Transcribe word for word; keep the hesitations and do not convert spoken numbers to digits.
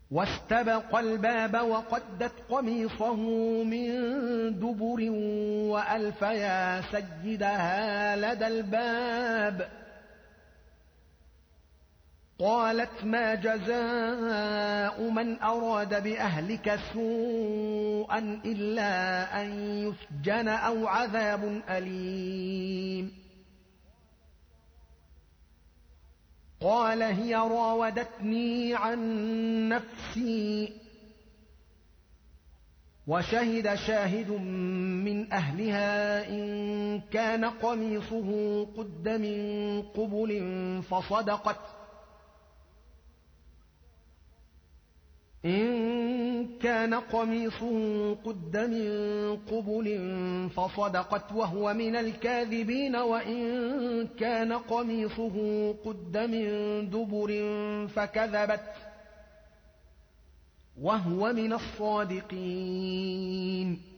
واستبق الباب وقدت قميصه من دبر وألف يا سيدها لدى الباب. قالت ما جزاء من أراد بأهلك سوءا إلا أن يسجن أو عذاب أليم. قال هي راودتني عن نفسي. وشهد شاهد من أهلها إن كان قميصه قد من قبل فصدقت إن كان قميصه قد من قبل فصدقت وهو من الكاذبين وإن كان قميصه قد من دبر فكذبت وهو من الصادقين.